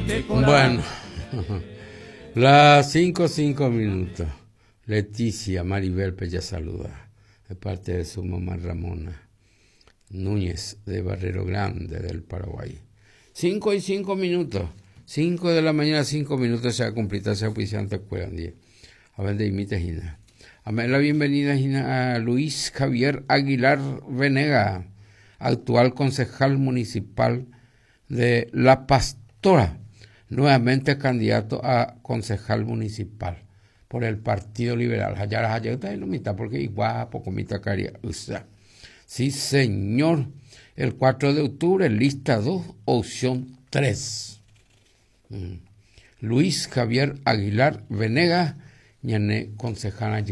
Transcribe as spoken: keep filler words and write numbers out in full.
Bueno, las cinco, cinco minutos. Leticia Maribel Pella saluda, de parte de su mamá Ramona Núñez, de Barrero Grande, del Paraguay. Cinco y cinco minutos. Cinco de la mañana, cinco minutos se ha cumplido ese oficiante cuerandía. A ver, de imita Gina. A ver, la bienvenida Gina, a Luis Javier Aguilar Venega, actual concejal municipal de La Pastora, nuevamente candidato a concejal municipal por el Partido Liberal. Hayara Hayata y lo mitad porque igual poco mitad caria usa. Sí, señor. El cuatro de octubre, lista dos, opción tres. Mm. Luis Javier Aguilar Venega, ñané concejal